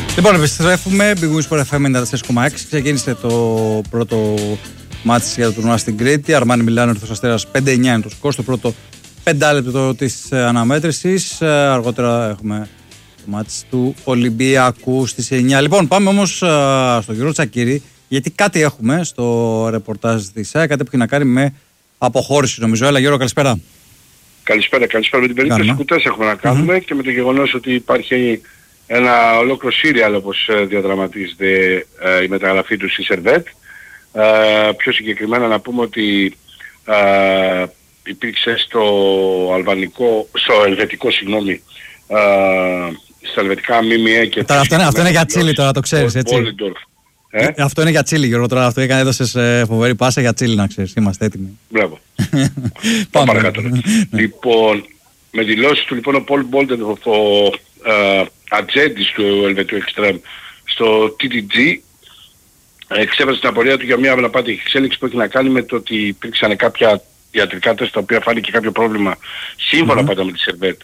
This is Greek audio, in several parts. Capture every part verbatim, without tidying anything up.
Λοιπόν, επιστρέφουμε. Big Win Sport εφ εμ ενενήντα τέσσερα κόμμα έξι. Ξεκίνησε το πρώτο μάτς για το τουρνουά στην Κρήτη. Αρμάνι Μιλάνο, Ερυθρός Αστέρας πέντε εννιά είναι το σκορ. Στο πρώτο πεντάλεπτο της αναμέτρησης. Αργότερα έχουμε το μάτς του Ολυμπιακού στις εννιά. Λοιπόν, πάμε όμως στον Γιώργο Τσακίρη, γιατί κάτι έχουμε στο ρεπορτάζ της ΑΕ, κάτι που έχει να κάνει με αποχώρηση, νομίζω. Έλα, Γιώργο, καλησπέρα. Καλησπέρα, καλησπέρα. Με την περίπτωση του Κουτές έχουμε να κάνουμε mm-hmm. και με το γεγονός ότι υπάρχει ένα ολόκληρο σύριαλ, όπως διαδραματίζεται ε, η μεταγραφή του στη Σερβέτ. Ε, πιο συγκεκριμένα να πούμε ότι ε, υπήρξε στο αλβανικό, στο ελβετικό, συγγνώμη, ε, στα ελβετικά ΜΜΕ και... Τώρα, αυτό, είναι, αυτό είναι για τσίλι τώρα, το ξέρεις, έτσι. Ε? Ε, αυτό είναι για τσίλι, Γιώργο, τώρα αυτό έκανε, έδωσες ε, φοβερή πάσα για τσίλι, να ξέρεις, είμαστε έτοιμοι. Μπράβο. Πάμε παρακάτω. Λοιπόν, με δηλώσεις του λοιπόν ο Πολ Μπόλτεν, ο ε, ατζέντης του Ελβετού Εκστρέμ στο τι τι τζι, εξέφρασε την απορία του για μια αυλαπάτη εξέλιξη που έχει να κάνει με το ότι υπήρξαν κάποια ιατρικά τεστ τα οποία φάνηκε κάποιο πρόβλημα σύμφωνα mm-hmm. πάντα με τη Σερβέτ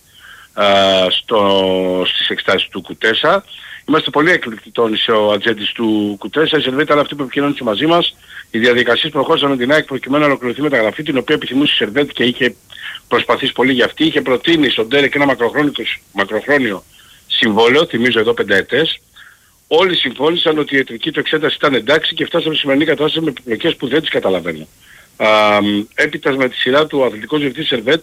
στις εξετάσεις του Κουτέσα. Είμαστε πολύ εκπληκτικοί, τόνισε ο ατζέντης του Κουτέσα. Η Σερβέτ ήταν αυτή που επικοινώνησε μαζί μας. Οι διαδικασίες προχώρησαν με την ΑΕΚ προκειμένου να ολοκληρωθεί μεταγραφή, την οποία επιθυμούσε η Σερβέτ και είχε προσπαθήσει πολύ για αυτή. Είχε προτείνει στον Ντέρεκ ένα μακροχρόνιο συμβόλαιο, θυμίζω εδώ πενταετές. Όλοι συμφώνησαν ότι η ιατρική του εξέταση ήταν εντάξει και φτάσαμε στη σημερινή κατάσταση με επιπλοκές που δεν τις καταλαβαίνω. Α, έπειτα με τη σειρά του ο αθλητικός διευθυντής Σερβέτ,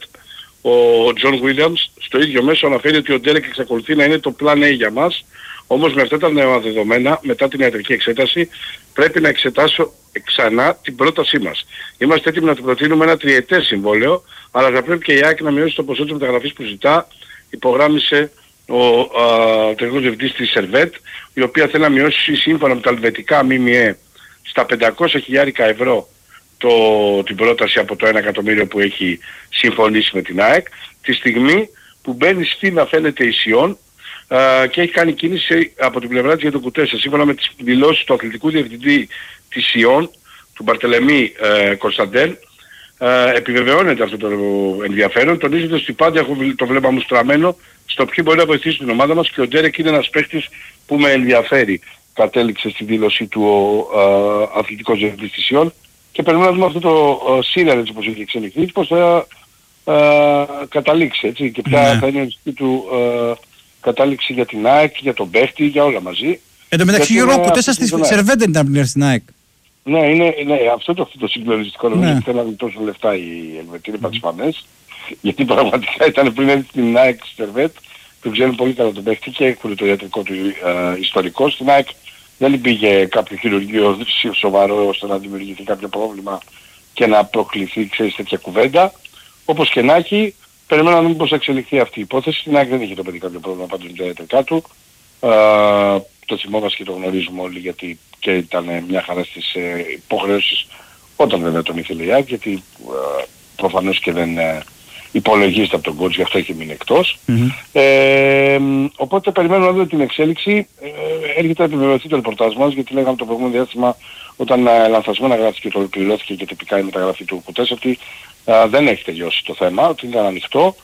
ο Τζον Βίλιαμς, στο ίδιο μέσο αναφέρει ότι ο Ντέρεκ εξακολουθεί να είναι το plan A για μας. Όμως με αυτά τα νέα δεδομένα, μετά την ιατρική εξέταση, πρέπει να εξετάσω ξανά την πρότασή μας. Είμαστε έτοιμοι να του προτείνουμε ένα τριετές συμβόλαιο, αλλά θα πρέπει και η ΑΕΚ να μειώσει το ποσό της μεταγραφής που ζητά, υπογράμμισε ο τεχνικός διευθυντής της Σερβέτ, η οποία θέλει να μειώσει σύμφωνα με τα ελβετικά ΜΜΕ στα πεντακόσια χιλιάδες ευρώ το, την πρόταση από το ένα εκατομμύριο που έχει συμφωνήσει με την ΑΕΚ, τη στιγμή που μπαίνει στην αφαίνεται η Σιόν uh, και έχει κάνει κίνηση από την πλευρά της για τον Κουτέσα. Σύμφωνα με τις δηλώσεις του αθλητικού διευθυντή της Σιόν, του Μπαρτελεμή uh, Κωνσταντέλ, Uh, επιβεβαιώνεται αυτό το ενδιαφέρον, τονίζοντας ότι πάντα έχω το βλέμμα μου στραμμένο στο ποιοι μπορεί να βοηθήσει την ομάδα μας και ο Ντέρεκ είναι ένας παίκτης που με ενδιαφέρει. Κατέληξε στη δήλωσή του ο uh, αθλητικός διευθυντής της Σιόν και περιμένουμε να δούμε αυτό το σύριαλ uh, έτσι όπως έχει εξελιχθεί, πώς θα uh, καταλήξει, έτσι, και ποια yeah. θα είναι η αισθή του uh, κατάληξη για την ΑΕΚ, για τον παίκτη, για όλα μαζί. Εν τω μεταξύ, Γιώργο, που τέσσερα στη Σερβέτ δεν ήταν πριν στην ΑΕΚ. Ναι, είναι, ναι, αυτό το, το συγκλονιστικό, νομίζω ότι θέλανε τόσο λεφτά οι Ελβετοί, είναι πατσφανές, γιατί πραγματικά ήταν πριν έρθει στην ΑΕΚ στη Σερβέτ, που ξέρουν πολύ καλά τον παίχτη και έχουν το ιατρικό του ε, ιστορικό. Στην ΑΕΚ δεν πήγε κάποιο χειρουργείο σοβαρό ώστε να δημιουργηθεί κάποιο πρόβλημα και να προκληθεί, ξέρεις, τέτοια κουβέντα. Όπως και να έχει, περιμένω να δούμε πώς θα εξελιχθεί αυτή η υπόθεση. Στην ΑΕΚ δεν είχε το παιδί κάποιο πρόβλημα πάντως με τα ιατρικά του. Ε, το θυμόμαστε και το γνωρίζουμε όλοι, γιατί και ήταν μια χαρά στις ε, υποχρεώσεις όταν βέβαια τον ήθελε η ΑΕΚ, γιατί ε, προφανώς και δεν ε, υπολογίζεται από τον coach, γι' αυτό έχει μείνει εκτός. Mm-hmm. Ε, οπότε περιμένουμε να δούμε την εξέλιξη. Ε, έρχεται να επιβεβαιωθεί το ρεπορτάζ μας, γιατί λέγαμε το προηγούμενο διάστημα όταν ε, λανθασμένα γράφτηκε και το επιβεβαιώθηκε και τυπικά η μεταγραφή του Κουτές, ότι ε, δεν έχει τελειώσει το θέμα, ότι ήταν ανοιχτό.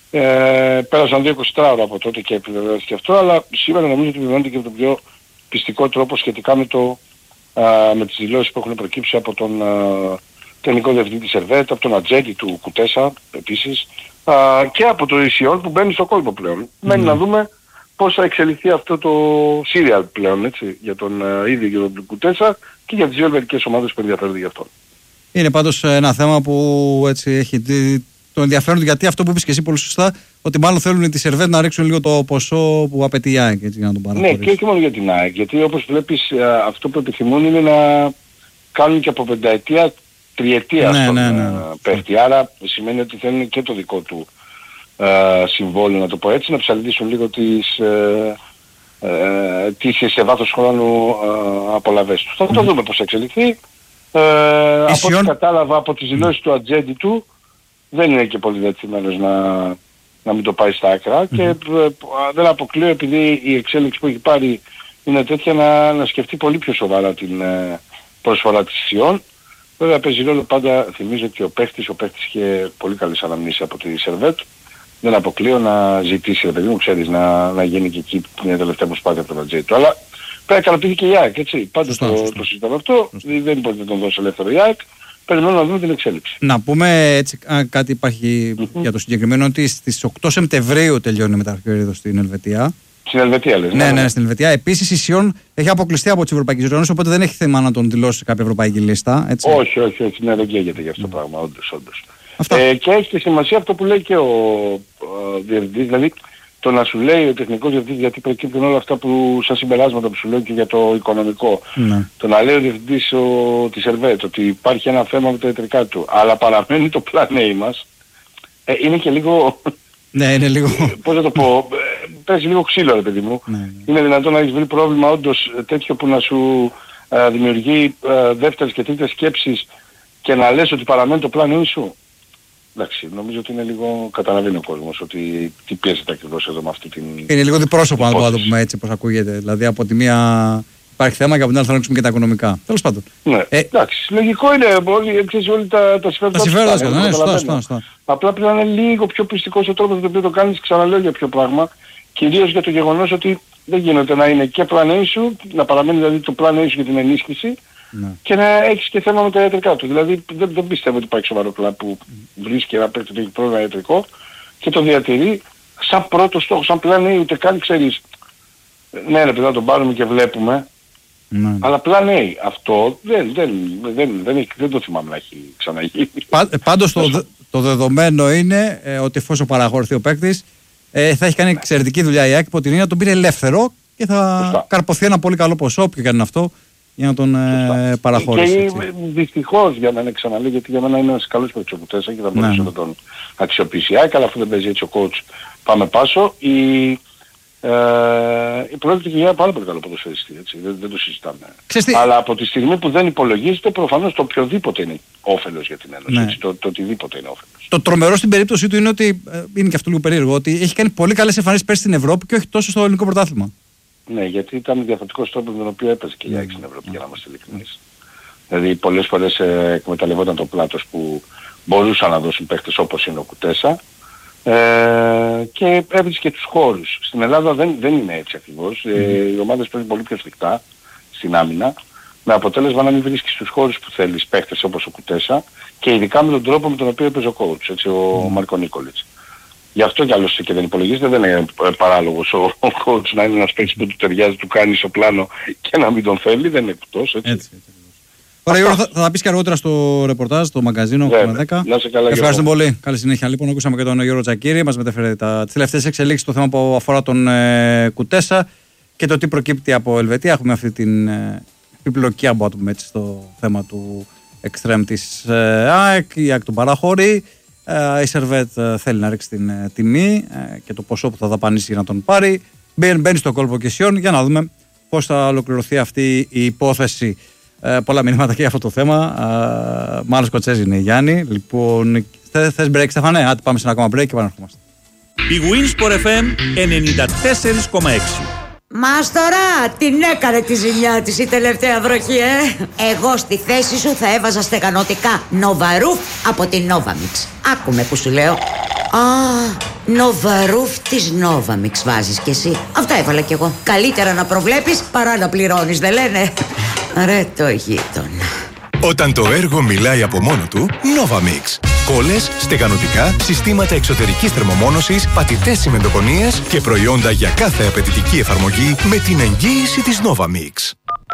Ε, πέρασαν δύο εικοσιτέσσερις ώρα από τότε και επιβεβαιώθηκε αυτό, αλλά σήμερα νομίζω ότι επιβεβαιώνεται και με τον πιο πιστικό τρόπο σχετικά με, το, α, με τις δηλώσεις που έχουν προκύψει από τον α, τεχνικό διευθυντή της Σερβέτ, από τον ατζέντη του Κουτέσα επίσης, α, και από το Ισιόν που μπαίνει στο κόλπο πλέον. Mm. Μένει να δούμε πώς θα εξελιχθεί αυτό το σύριαλ πλέον, έτσι, για τον α, ίδιο για τον Κουτέσα και για τις δύο ελβετικές ομάδες που ενδιαφέρονται γι' αυτό. Είναι πάντως ένα θέμα που έτσι έχει το ενδιαφέρον, γιατί αυτό που είπες και εσύ πολύ σωστά, ότι μάλλον θέλουν τη Σερβέτ να ρίξουν λίγο το ποσό που απαιτεί η ΑΕΚ, έτσι, για να τον παραχωρήσει. Ναι, και όχι μόνο για την ΑΕΚ, γιατί όπως βλέπεις αυτό που επιθυμούν είναι να κάνουν και από πενταετία τριετία ναι, στον ναι, ναι, ναι. παίχτη. Άρα σημαίνει ότι θέλουν και το δικό του ε, συμβόλαιο, να το πω έτσι, να ψαλιδίσουν λίγο τις, ε, ε, τις σε βάθος χρόνου ε, απολαβές τους. Θα mm. το δούμε πώς θα εξελιχθεί. Ε, από ό,τι κατάλαβα από τις δηλώσεις mm. του ατζέντη του, δεν είναι και πολύ διατηθειμένος να, να μην το πάει στα άκρα mm-hmm. και ε, δεν αποκλείω, επειδή η εξέλιξη που έχει πάρει είναι τέτοια, να, να σκεφτεί πολύ πιο σοβαρά την ε, προσφορά της Σιόν. Βέβαια παίζει ρόλο πάντα, θυμίζω ότι ο παίχτης, ο παίχτης είχε πολύ καλές αναμνήσεις από τη Σερβέτ δεν αποκλείω να ζητήσει, ρε παιδί μου, ξέρεις, να, να γίνει και εκεί μια τελευταία προσπάθεια από τον ατζέι του. Αλλά πρέπει να ικανοποιηθεί και η ΑΕΚ, έτσι. Πάντως το, το συζητάμε αυτό, δεν μπορεί να τον δώσει ελεύθερο η ΑΕΚ. Περιμένουμε να δούμε την εξέλιξη. Να πούμε έτσι, κάτι υπάρχει mm-hmm. για το συγκεκριμένο, ότι στις οκτώ Σεπτεμβρίου τελειώνει η μεταγραφική στην Ελβετία. Στην Ελβετία λες. Ναι, ναι, ναι, στην Ελβετία. Επίσης η Σιόν έχει αποκλειστεί από τις ευρωπαϊκές οργανώσεις, οπότε δεν έχει θέμα να τον δηλώσει σε κάποια ευρωπαϊκή λίστα. Έτσι. Όχι, όχι, όχι, ναι, δεν καίγεται για αυτό το mm. πράγμα, όντως, όντως. Ε, και έχει και σημασία αυτό που λέει και ο, ο διευθυντής, δηλαδή το να σου λέει ο τεχνικός διευθυντής, γιατί προκύπτουν όλα αυτά που σαν συμπεράσματα που σου λέω και για το οικονομικό. Ναι. Το να λέει ο διευθυντής ο, της Ερβέτ ότι υπάρχει ένα θέμα με τα ιατρικά του, αλλά παραμένει το plan A μας, ε, είναι και λίγο... Ναι, είναι λίγο... Πώς θα το πω, παίζει λίγο ξύλο, ρε παιδί μου. Ναι, ναι. Είναι δυνατόν να έχεις βρει πρόβλημα όντως τέτοιο που να σου α, δημιουργεί α, δεύτερες και τρίτες σκέψεις και να λες ότι παραμένει το plan A σου. Εντάξει, νομίζω ότι είναι λίγο, καταλαβαίνει ο κόσμος ότι τι πιέζεται ακριβώς εδώ με αυτή την... Είναι λίγο διπρόσωπο αν το πούμε έτσι πως ακούγεται. Δηλαδή από τη μία υπάρχει θέμα και από την άλλη θα ανοίξουμε και τα οικονομικά. Τέλος πάντων. Ναι, ε, εντάξει, λογικό είναι, όλοι, ξέρεις, όλοι τα, τα συμφέροντα. Τα συμφέροντα, ναι, ναι, σωστά, σωστά, σωστά. Απλά πρέπει να είναι λίγο πιο πιστικός ο τρόπος με τον οποίο το κάνεις, ξαναλέω για ποιο πράγμα, κυρίως για το γεγονός ότι δεν γίνεται να είναι και plan A σου, να παραμένει δηλαδή το plan A σου για την ενίσχυση, ναι. Και να έχεις και θέμα με τα ιατρικά του. Δηλαδή δεν, δεν πιστεύω ότι υπάρχει σοβαρό κλαμπ που βρίσκει ένα παίκτη που έχει πρόβλημα ιατρικό και το διατηρεί σαν πρώτο στόχο, σαν πλάν A, ούτε καν ξέρεις. Ναι ρε παιδί να τον πάρουμε και βλέπουμε. Ναι. Αλλά πλάν A, αυτό δεν, δεν, δεν, δεν, δεν, δεν το θυμάμαι να έχει ξαναγίνει. Πά, πάντως το, το δεδομένο είναι ε, ότι εφόσον παραχωρηθεί ο παίκτης ε, θα έχει κάνει εξαιρετική δουλειά η ΑΕΚ, υπό την έννοια τον πήρε ελεύθερο και θα Φωστά. καρποθεί ένα πολύ καλό ποσό, όποιο και αν είναι αυτό, για να τον ε, παραχωρήσει. Και δυστυχώς για μένα, ξαναλέω, γιατί για μένα είναι ένας καλός παίκτης ο Κουτέσα και θα μπορούσε ναι. να τον αξιοποιήσει η ΑΕΚ, αλλά αφού δεν παίζει έτσι ο coach πάμε πάσο. Η, ε, η πρόκειται και για πάρα πολύ καλό ποδοσφαιριστή, έτσι, δεν, δεν το συζητάμε. Ξεστή. Αλλά από τη στιγμή που δεν υπολογίζεται, προφανώς το οποιοδήποτε είναι όφελος για την Ένωση, ναι. έτσι, το, το οτιδήποτε είναι όφελος. Το τρομερό στην περίπτωση του είναι ότι, ε, είναι και αυτό λίγο περίεργο, ότι έχει κάνει πολύ καλές εμφανίσεις πέρσι στην Ευρώπη και όχι τόσο στο ελληνικό πρωτάθλημα. Ναι, γιατί ήταν διαφορετικός τρόπος με τον οποίο έπαιζε και η ΑΕΚ στην Ευρώπη, για να είμαστε ειλικρινείς. Δηλαδή πολλές φορές ε, εκμεταλλευόταν το πλάτος που μπορούσαν να δώσουν παίχτες όπως είναι ο Κουτέσα ε, και έβρισκε και τους χώρους. Στην Ελλάδα δεν, δεν είναι έτσι ακριβώς. Mm. Ε, οι ομάδες παίζουν πολύ πιο σφιχτά στην άμυνα, με αποτέλεσμα να μην βρίσκεις τους χώρους που θέλεις παίχτες όπως ο Κουτέσα και ειδικά με τον τρόπο με τον οποίο έπαιζε ο coach, έτσι, ο mm. Μάρκο Νίκολιτς. Γι' αυτό κι άλλωστε και δεν υπολογίζεται, δεν είναι παράλογος ο, ο coach να είναι ένας παίκτης που του ταιριάζει, του κάνει στο πλάνο και να μην τον θέλει, δεν είναι εκτός, έτσι. έτσι, έτσι. Ωραία Γιώργο, θα, θα τα πεις και αργότερα στο ρεπορτάζ, στο μαγκαζίνο οκτώ με δέκα. Να σε καλά. Ευχαριστώ πολύ. Καλή συνέχεια. Λοιπόν, ακούσαμε και τον Γιώργο Τζακίρη, μας μετέφερε τα, τις τελευταίες εξελίξεις στο θέμα που αφορά τον ε, Κουτέσα και το τι προκύπτει από Ελβετία. Έχουμε αυτή την ε, επιπλοκή, από το πούμε έτσι, στο θέμα του εξτρέμ της ε, ΑΕΚ, η ΑΕΚ τον παραχωρεί. Uh, η Σερβέτ uh, θέλει να ρίξει την uh, τιμή uh, και το ποσό που θα δαπανίσει για να τον πάρει. Μπαίνει, μπαίνει στο κόλπο και Σιόν για να δούμε πώς θα ολοκληρωθεί αυτή η υπόθεση. Uh, πολλά μηνύματα και για αυτό το θέμα. Uh, μάλλον Σκοτσέζι είναι η Γιάννη. Λοιπόν, θε, θες break, Στεφανέ? Άντε πάμε σε ένα ακόμα break και επαναρχόμαστε. Η Winsport εφ εμ ενενήντα τέσσερα κόμμα έξι. Μας τώρα την έκανε τη ζημιά της η τελευταία βροχή, ε! Εγώ στη θέση σου θα έβαζα στεγανοτικά Νοβαρούφ από την Novamix. Άκουμε που σου λέω. Α, Νοβαρούφ της Novamix βάζεις κι εσύ. Αυτά έβαλα κι εγώ. Καλύτερα να προβλέπεις παρά να πληρώνεις, δεν λένε? Ρε το γείτονα. Όταν το έργο μιλάει από μόνο του, Novamix. Κόλλες, στεγανοτικά, συστήματα εξωτερικής θερμομόνωσης, πατητές τσιμεντοκονίες και προϊόντα για κάθε απαιτητική εφαρμογή με την εγγύηση της Novamix.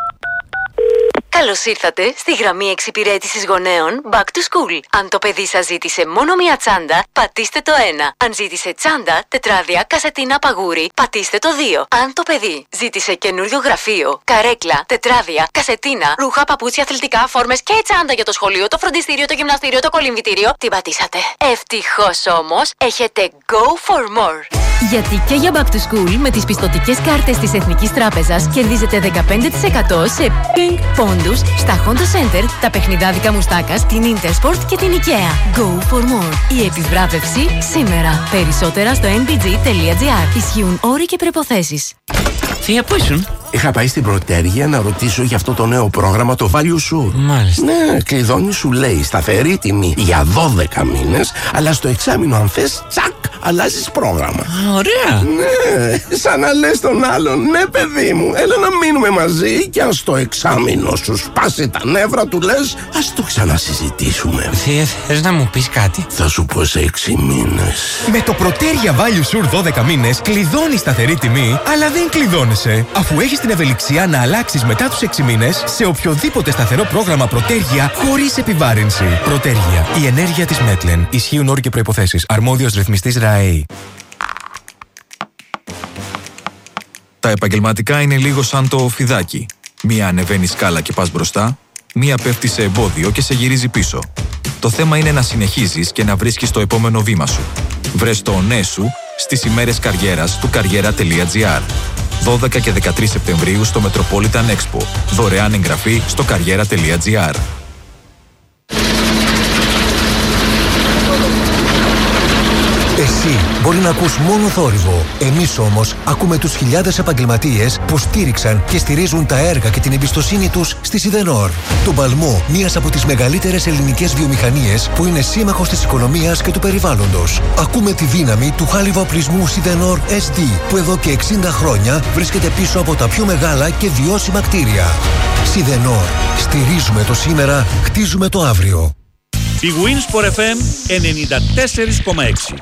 Καλώς ήρθατε στη γραμμή εξυπηρέτησης γονέων Back to School. Αν το παιδί σας ζήτησε μόνο μία τσάντα, πατήστε το ένα. Αν ζήτησε τσάντα, τετράδια, κασετίνα, παγούρι, πατήστε το δύο. Αν το παιδί ζήτησε καινούριο γραφείο, καρέκλα, τετράδια, κασετίνα, ρούχα, παπούτσια, αθλητικά, φόρμες και τσάντα για το σχολείο, το φροντιστήριο, το γυμναστήριο, το κολυμβητήριο, την πατήσατε. Ευτυχώς όμως, έχετε Go for More. Γιατί και για Back to School με τις πιστωτικές κάρτες της Εθνικής Τράπεζας κερδίζετε δεκαπέντε τοις εκατό σε Pink πόντους στα Honda Center, τα παιχνιδάδικα Μουστάκας, την Intersport και την IKEA. Go for more. Η επιβράβευση σήμερα. Περισσότερα στο εν μπι τζι τελεία τζι άρ. Ισχύουν όροι και προϋποθέσεις. Θεία, πού ήσουν? Είχα πάει στην Πρωτέργεια να ρωτήσω για αυτό το νέο πρόγραμμα, το Value Sure. Μάλιστα. Ναι, κλειδώνει, σου λέει σταθερή τιμή για δώδεκα μήνες, αλλά στο εξάμηνο αν θες, τσακ, αλλάζεις πρόγραμμα. Α, ωραία. Ναι, σαν να λες τον άλλον, ναι παιδί μου, έλα να μείνουμε μαζί και αν στο εξάμηνο σου σπάσει τα νεύρα του λες, ας το ξανασυζητήσουμε. Θεία, θες να μου πεις κάτι? Θα σου πω σε έξι μήνες. Με το Protergia Value Sure δώδεκα μήνες κλειδώνεις σταθερή τιμή, αλλά δεν κλειδώνεσαι, αφού έχεις την ευελιξία να αλλάξεις μετά τους έξι μήνες σε οποιοδήποτε σταθερό πρόγραμμα Protergia χωρίς επιβάρυνση. Protergia, η ενέργεια της Metlen. Ισχύουν όροι και προϋποθέσεις. Αρμόδιος ρυθμιστής ΡΑΕΗ. Τα επαγγελματικά είναι λίγο σαν το φιδάκι. Μία ανεβαίνει σκάλα και πας μπροστά, μία πέφτει σε εμπόδιο και σε γυρίζει πίσω. Το θέμα είναι να συνεχίζεις και να βρίσκεις το επόμενο βήμα σου. Βρες το ναι σου στις ημέρες καριέρας του καριέρα τελεία τζι άρ. δώδεκα και δεκατρείς Σεπτεμβρίου στο Metropolitan Expo. Δωρεάν εγγραφή στο καριέρα τελεία τζι άρ. Εσύ μπορεί να ακούς μόνο θόρυβο. Εμείς όμως ακούμε τους χιλιάδες επαγγελματίες που στήριξαν και στηρίζουν τα έργα και την εμπιστοσύνη τους στη Σιδενόρ. Τον παλμό μιας από τις μεγαλύτερες ελληνικές βιομηχανίες που είναι σύμμαχος της οικονομίας και του περιβάλλοντος. Ακούμε τη δύναμη του χάλιβα οπλισμού Σιδενόρ ες ντι που εδώ και εξήντα χρόνια βρίσκεται πίσω από τα πιο μεγάλα και βιώσιμα κτίρια. Σιδενόρ. Στηρίζουμε το σήμερα, χτίζουμε το αύριο. Η Winsport εφ εμ ενενήντα τέσσερα κόμμα έξι.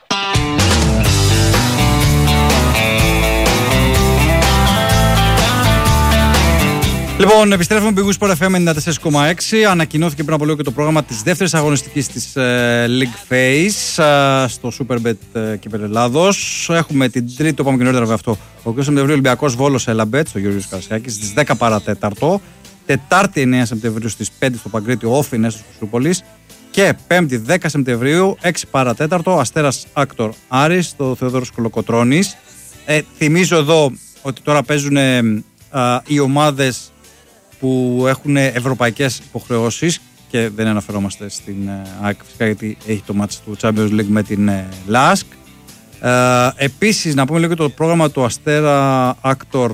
Λοιπόν, επιστρέφουμε με Winsport εφ εμ ενενήντα τέσσερα κόμμα έξι. Ανακοινώθηκε πριν από λίγο και το πρόγραμμα της δεύτερης αγωνιστικής της ε, League Phase ε, στο Superbet ε, Κύπελλο Ελλάδος. Έχουμε την τρίτη, το πάμε και νωρίτερα αυτό. Ο είκοσι Σεπτεμβρίου Ολυμπιακός Βόλος Ελαμπέτ στο Γεωργίος Καρασιάκης στις δέκα παρά τέταρτο. Τετάρτη εννέα Σεπτεμβρίου στις πέντε στο Παγκρίτιο Όφι Νέσος Χρυσούπολης. Και Πέμπτη δέκα Σεπτεμβρίου έξι παρά τέταρτο Αστέρας Άκτορ Άρης στο Θεόδωρος Κολοκοτρώνης. Ε, θυμίζω εδώ ότι τώρα παίζουν ε, α, οι ομάδες που έχουν ευρωπαϊκές υποχρεώσεις και δεν αναφερόμαστε στην ΑΕΚ φυσικά γιατί έχει το μάτς του Champions League με την ε, ΛΑΣΚ. Ε, επίσης να πούμε λίγο το πρόγραμμα του Αστέρα Άκτορ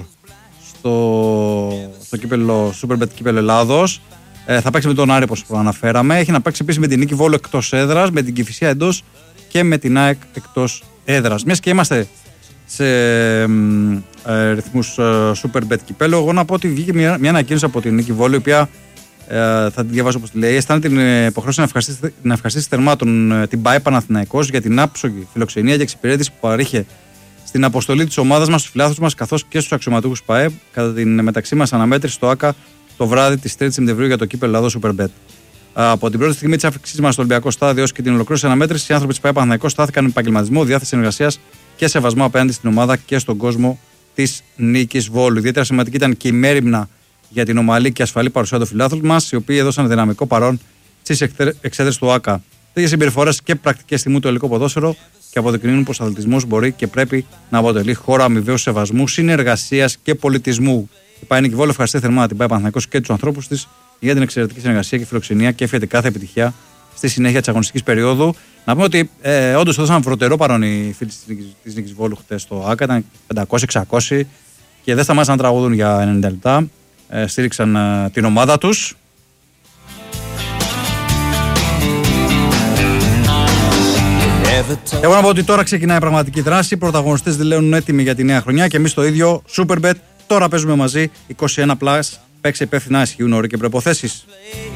στο, στο κύπελλο, Superbet Κύπελλο Ελλάδος. Ε, θα παίξει με τον Άρη όπως προαναφέραμε. Έχει να παίξει επίσης με την Νίκη Βόλο εκτός έδρας, με την Κηφισιά εντός και με την ΑΕΚ εκτός έδρας. Μιας και είμαστε σε ε, ρυθμούς ε, Superbet Κυπέλλο, εγώ να πω ότι βγήκε μια, μια ανακοίνωση από την Νίκη Βόλο, η οποία ε, θα την διαβάσω όπως τη λέει. Αισθάνεται την υποχρέωση να ευχαριστήσει, να ευχαριστήσει θερμά τον, την ΠΑΕ Παναθηναϊκός για την άψογη φιλοξενία και εξυπηρέτηση που παρήχε στην αποστολή της ομάδας μας, στους φιλάθλους μας καθώς και στους αξιωματούχους ΠΑΕ κατά την μεταξύ μας αναμέτρηση στο ΆΚΑ το βράδυ της τρίτης Σεπτεμβρίου για το κύπελλο Ελλάδος Superbet. Από την πρώτη στιγμή της άφηξής μας στο Ολυμπιακό Στάδιο έως και την ολοκλήρωση αναμέτρησης, οι άνθρωποι της ΠΑΕ Παναθηναϊκός στάθηκαν με επαγγελματισμό, διάθεση συνεργασίας και σεβασμό απέναντι στην ομάδα και στον κόσμο της Νίκης Βόλου. Ιδιαίτερα σημαντική ήταν και η μέριμνα για την ομαλή και ασφαλή παρουσία των φιλάθλων μας, οι οποίοι έδωσαν δυναμικό παρόν στις εξέδρες του ΆΚΑ. Τέτοιες συμπεριφορές και πρακτικές τιμούν το ελληνικό ποδόσφαιρο και αποδεικνύουν πως ο αθλητισμός μπορεί και πρέπει να αποτελεί χώρο αμοιβαίου σεβασμού, συνεργασίας και πολιτισμού. Η ΠΑΕ Νίκη Βόλου ευχαριστεί θερμά την ΠΑΕ Παναθηναϊκός και τους ανθρώπους της για την εξαιρετική συνεργασία και φιλοξενία και εύχεται κάθε επιτυχία στη συνέχεια της αγωνιστικής περίοδου. Να πούμε ότι ε, όντως έδωσαν φροτερό παρόν οι φίλοι της Νίκης Βόλου χτες στο ΆΚΑ, ήταν πεντακόσια εξακόσια και δεν σταμάτησαν να τραγουδούν για ενενήντα λεπτά. Ε, στήριξαν ε, την ομάδα τους. Εγώ να πω ότι τώρα ξεκινάει η πραγματική δράση. Οι πρωταγωνιστές δηλώνουν έτοιμοι για τη νέα χρονιά και εμείς το ίδιο. Superbet, τώρα παίζουμε μαζί. είκοσι ένα συν, παίξε υπεύθυνα, ισχύουν όροι και προϋποθέσεις.